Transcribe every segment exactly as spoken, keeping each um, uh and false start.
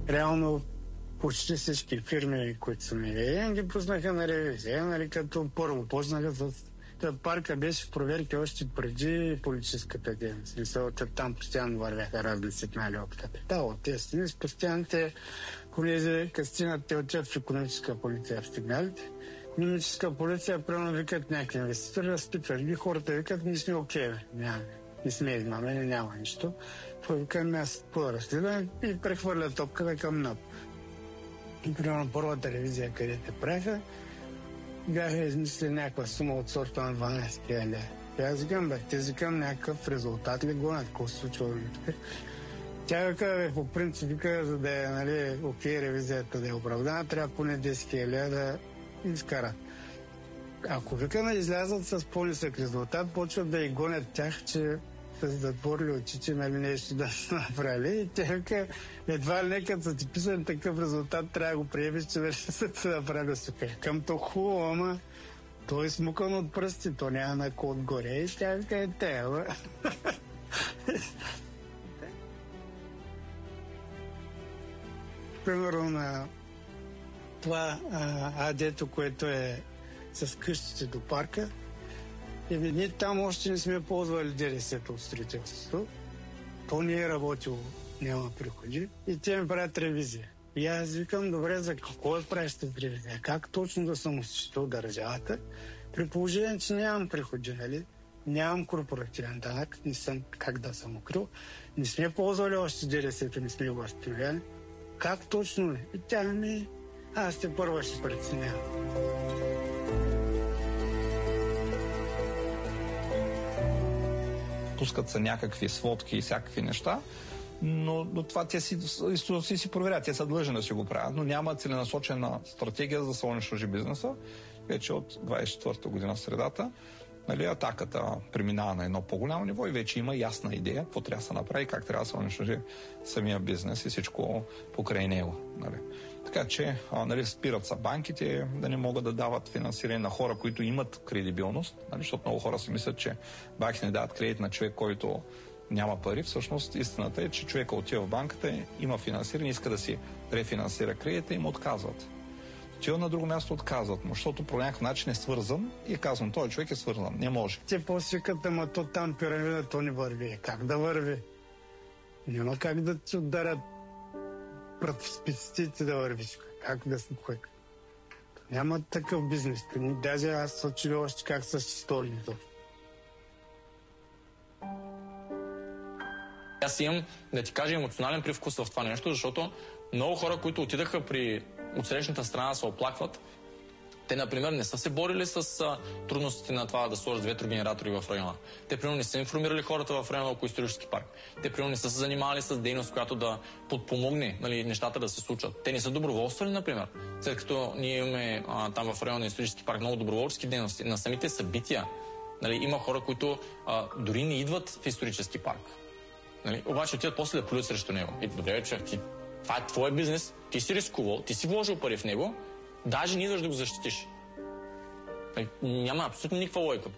реално почти всички фирми, които са ми ги пуснаха на ревизия, нали, като първо почнаха с... Парка беше в проверки още преди политическата дейност. Мисля, там постоянно вървяха разни сигнали от капитал, от тези страни. Постоянно те, понеже като стигнат, те отиват в икономическа полиция в сигналите. Икономическа полиция, примерно, викат някакви инвеститори, разпитват ги, хората викат, ние сме окей, няма, не сме измамени, няма нищо. Викам аз по-разследване и прехвърля топката към НАП. И примерно първата ревизия, където правиха, бяха измислили някаква сума от сорта на дванайсет хиляди. И аз викам, бе, те викам някакъв резултат ли гонят, какво се случва? Тя вика, бе, по принцип, вика, за да е, нали, окей, ревизията да е оправдана, трябва поне десет хиляди да изкарат. Ако вика, не излязат с по-нисък резултат, почват да и гонят тях, че са затворили очите, нали, нещо да са направили. И те вика, едва ли не, като са ти писали такъв резултат, трябва да го приемеш, че вече са те направили супер. Към то хубаво, ама той е смукан от пръсти, то няма на код горе и тя вика, е те, бе. Примерно на това адето, което е с къщите до парка, и ние там още не сме ползвали ДДС-то от строителството. То не е работило, няма приходи. И те ми правят ревизия. И аз викам, добре, за какво да правиш тази ревизия? Как точно да съм осъществил държавата? При положение, че нямам приходи, нали? Нямам корпоративен данък, не съм как да съм укрил. Не сме ползвали още ДДС-то, не сме го възстановяли. Как точно ли? И тя ми, аз те първа ще преценявам. Пускат се някакви сводки и всякакви неща, но, но това те си, си, си проверят, те са длъжни да си го правят, но няма целенасочена стратегия за да се унищожи бизнеса. Вече от двайсет и четвърта година средата, нали, атаката преминава на едно по-голямо ниво и вече има ясна идея какво трябва да се направи, как трябва да се унищожи самия бизнес и всичко покрай него. Нали. Така че, а, нали, спират са банките да не могат да дават финансиране на хора, които имат кредибилност, нали, защото много хора си мислят, че банките не дават кредит на човек, който няма пари. Всъщност истината е, че човека отива в банката, има финансиране, иска да си рефинансира кредита и му отказват. Отива на друго място, отказват му, защото по някакъв начин е свързан и е казвам, този човек е свързан, не може. Те по-свикат, ама то там пирамида, то не върви. Как да върви? Няма как да ти ударят пред спиците да вървиш. Как да си кой? Няма такъв бизнес. Даже аз се чудя още как са столите. Аз имам, да ти кажа, емоционален привкус в това нещо, защото много хора, които отидаха при отсрещната страна да се оплакват, те, например, не са се борили с а, трудностите на това да сложат ветрогенератори в района. Те, примерно, не са информирали хората в района около исторически парк. Те, примерно, не са се занимавали с дейност, която да подпомогне, нали, нещата да се случат. Те не са доброволствали, например. След като ние имаме а, там в района на исторически парк много доброволчески дейности, на самите събития, нали, има хора, които а, дори не идват в исторически парк. Нали, обаче отиват после да плюят срещу него. И добре, човек, ти, това е твой бизнес, ти си рискувал, ти си вложил пари в него, даже не идваш да го защитиш. Няма абсолютно никаква логика.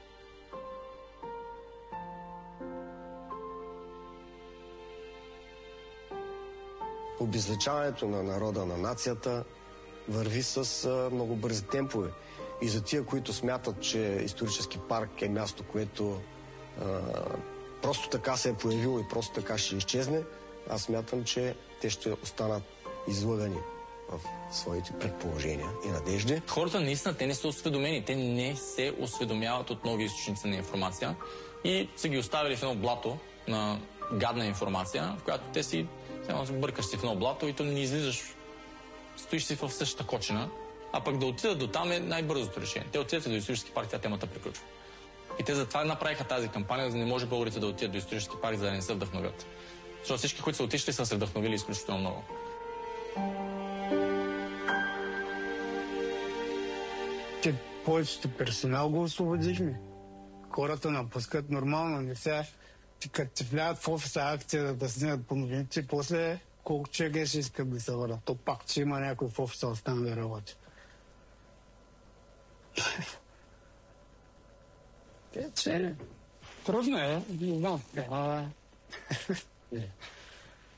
Обезличаването на народа, на нацията върви с а, много бързи темпове. И за тия, които смятат, че исторически парк е място, което а, просто така се е появило и просто така ще изчезне, аз смятам, че те ще останат излъгани в своите предположения и надежди. Хората наистина, те не са осведомени. Те не се осведомяват от нови източници на информация и са ги оставили в едно блато на гадна информация, в която те си бъркаш си в едно блато и то не излизаш, стоиш си в същата кочина, а пък да отидат до там е най-бързото решение. Те отидат до исторически парк, тя темата приключва. И те затова направиха тази кампания, за да не може българите да отидат до исторически парк, за да не се вдъхновят. Защото всички, които са отишли, са се вдъхновили изключително много. Те повечето персонал го освободихме. Хората напускат нормално, не сега, като ти влядат в офиса акция да, да снимат по новините, после колко човека ще искат да се върнат. То пак, че има някой в офиса остане да работи. Те, че трудно е, не знам.